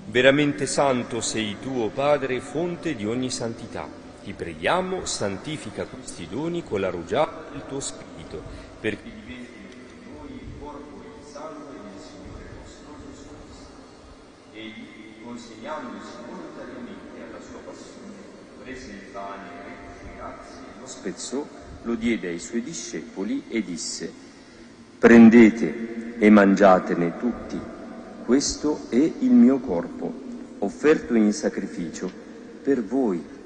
Veramente santo sei tu, o Padre, fonte di ogni santità. Ti preghiamo, santifica questi doni con la rugiada del tuo Spirito, perché diventino per noi il corpo e il sangue del Signore nostro Gesù Cristo. Egli, consegnandosi volontariamente alla sua passione, prese il pane, rese grazie, lo spezzò, lo diede ai suoi discepoli e disse: prendete e mangiatene tutti, questo è il mio corpo, offerto in sacrificio per voi.